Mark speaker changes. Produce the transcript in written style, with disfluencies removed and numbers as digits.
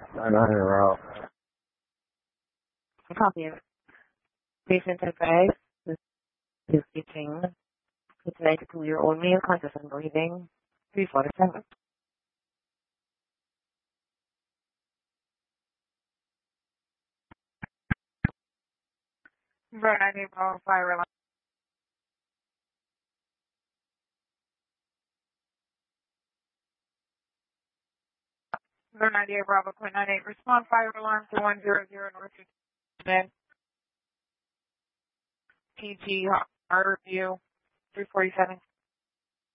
Speaker 1: I'm on a roll.
Speaker 2: Copy of patient advice. This is teaching. It's related to your own meal, conscious and breathing. 347.
Speaker 3: Vernon April Fire Alarm. Vernon Bravo 0.98. Respond fire alarm to 100 North Houston. PG R review 347.